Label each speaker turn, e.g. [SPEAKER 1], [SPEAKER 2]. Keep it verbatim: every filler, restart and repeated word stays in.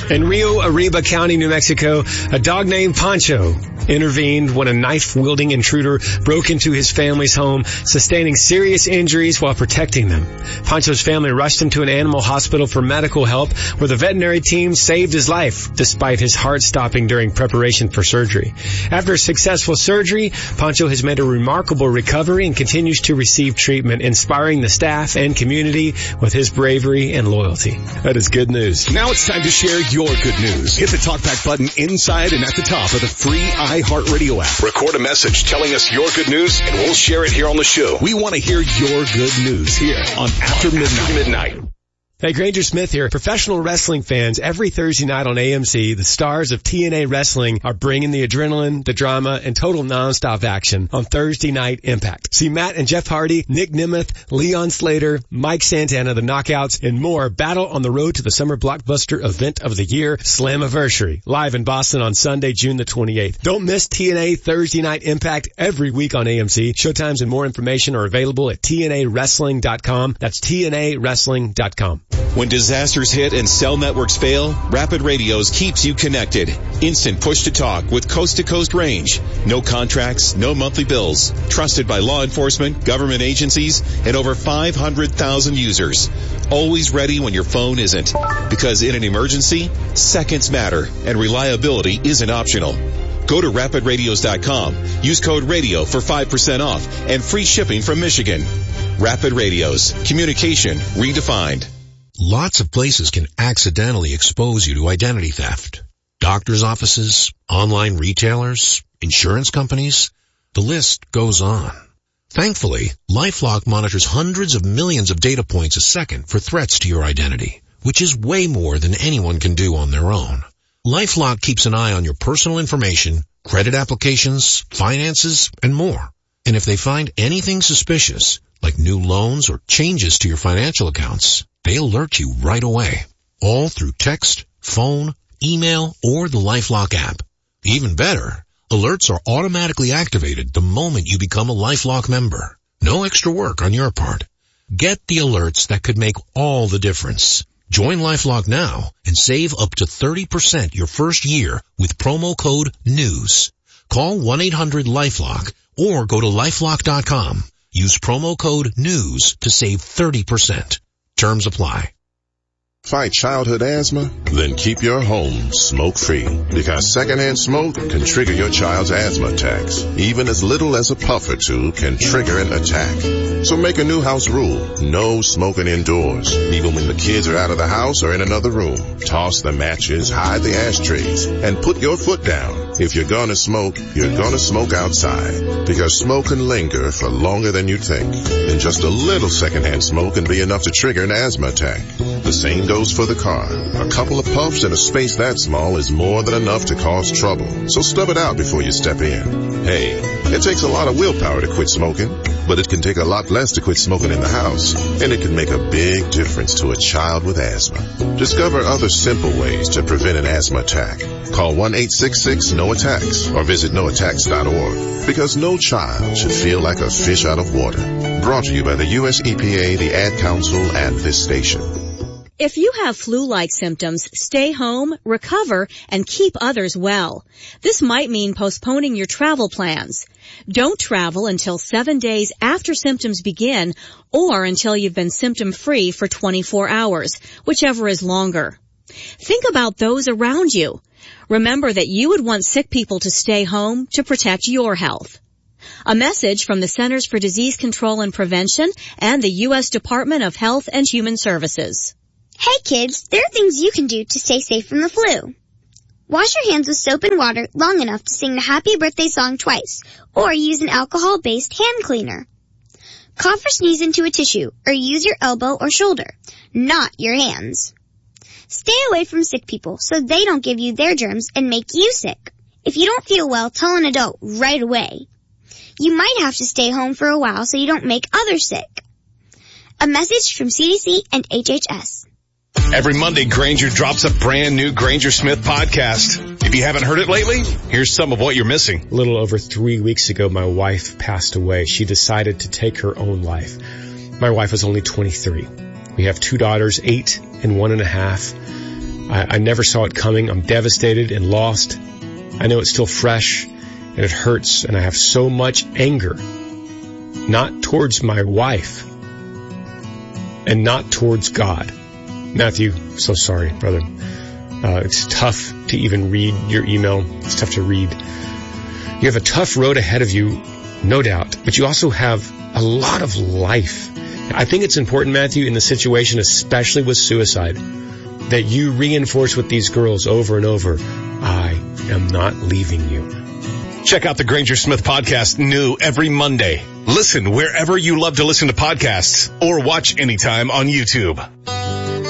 [SPEAKER 1] In Rio Arriba County, New Mexico, a dog named Pancho intervened when a knife-wielding intruder broke into his family's home, sustaining serious injuries while protecting them. Pancho's family rushed him to an animal hospital for medical help, where the veterinary team saved his life, despite his heart stopping during preparation for surgery. After a successful surgery, Pancho has made a remarkable recovery and continues to receive treatment, inspiring the staff and community with his bravery and loyalty. That is good news.
[SPEAKER 2] Now it's time to share your good news. Hit the TalkBack button inside and at the top of the free iHeartRadio app. Record a message telling us your good news, and we'll share it here on the show. We want to hear your good news here on After Midnight. After Midnight.
[SPEAKER 1] Hey, Granger Smith here. Professional wrestling fans, every Thursday night on A M C, the stars of T N A Wrestling are bringing the adrenaline, the drama, and total nonstop action on Thursday Night Impact. See Matt and Jeff Hardy, Nick Nemeth, Leon Slater, Mike Santana, the Knockouts, and more battle on the road to the summer blockbuster event of the year, Slammiversary, live in Boston on Sunday, June the twenty-eighth. Don't miss T N A Thursday Night Impact every week on A M C. Showtimes and more information are available at T N A wrestling dot com. That's T N A wrestling dot com.
[SPEAKER 2] When disasters hit and cell networks fail, Rapid Radios keeps you connected. Instant push-to-talk with coast-to-coast range. No contracts, no monthly bills. Trusted by law enforcement, government agencies, and over five hundred thousand users. Always ready when your phone isn't. Because in an emergency, seconds matter, and reliability isn't optional. Go to rapid radios dot com. Use code RADIO for five percent off and free shipping from Michigan. Rapid Radios. Communication redefined.
[SPEAKER 3] Lots of places can accidentally expose you to identity theft. Doctors' offices, online retailers, insurance companies. The list goes on. Thankfully, LifeLock monitors hundreds of millions of data points a second for threats to your identity, which is way more than anyone can do on their own. LifeLock keeps an eye on your personal information, credit applications, finances, and more. And if they find anything suspicious, like new loans or changes to your financial accounts, they alert you right away, all through text, phone, email, or the LifeLock app. Even better, alerts are automatically activated the moment you become a LifeLock member. No extra work on your part. Get the alerts that could make all the difference. Join LifeLock now and save up to thirty percent your first year with promo code NEWS. Call one eight hundred LifeLock or go to lifelock dot com. Use promo code NEWS to save thirty percent. Terms apply.
[SPEAKER 4] Fight childhood asthma? Then keep your home smoke-free. Because secondhand smoke can trigger your child's asthma attacks. Even as little as a puff or two can trigger an attack. So make a new house rule. No smoking indoors. Even when the kids are out of the house or in another room. Toss the matches, hide the ashtrays, and put your foot down. If you're gonna smoke, you're gonna smoke outside. Because smoke can linger for longer than you think. And just a little secondhand smoke can be enough to trigger an asthma attack. The same goes for the car. A couple of puffs in a space that small is more than enough to cause trouble. So stub it out before you step in. Hey, it takes a lot of willpower to quit smoking, but it can take a lot less to quit smoking in the house, and it can make a big difference to a child with asthma. Discover other simple ways to prevent an asthma attack. Call one eight six six no attacks or visit no attacks dot org, because no child should feel like a fish out of water. Brought to you by the U S E P A, the Ad Council, and this station.
[SPEAKER 5] If you have flu-like symptoms, stay home, recover, and keep others well. This might mean postponing your travel plans. Don't travel until seven days after symptoms begin or until you've been symptom-free for twenty-four hours, whichever is longer. Think about those around you. Remember that you would want sick people to stay home to protect your health. A message from the Centers for Disease Control and Prevention and the U S Department of Health and Human Services.
[SPEAKER 6] Hey kids, there are things you can do to stay safe from the flu. Wash your hands with soap and water long enough to sing the happy birthday song twice, or use an alcohol-based hand cleaner. Cough or sneeze into a tissue, or use your elbow or shoulder, not your hands. Stay away from sick people so they don't give you their germs and make you sick. If you don't feel well, tell an adult right away. You might have to stay home for a while so you don't make others sick. A message from C D C and H H S.
[SPEAKER 2] Every Monday, Granger drops a brand new Granger Smith podcast. If you haven't heard it lately, here's some of what you're missing.
[SPEAKER 1] A little over three weeks ago, my wife passed away. She decided to take her own life. My wife was only twenty-three. We have two daughters, eight and one and a half. I, I never saw it coming. I'm devastated and lost. I know it's still fresh, and it hurts, and I have so much anger, not towards my wife, and not towards God. Matthew, so sorry, brother. Uh, it's tough to even read your email. It's tough to read. You have a tough road ahead of you, no doubt, but you also have a lot of life. I think it's important, Matthew, in the situation, especially with suicide, that you reinforce with these girls over and over, I am not leaving you.
[SPEAKER 7] Check out the Granger Smith podcast new every Monday. Listen wherever you love to listen to podcasts or watch anytime on YouTube.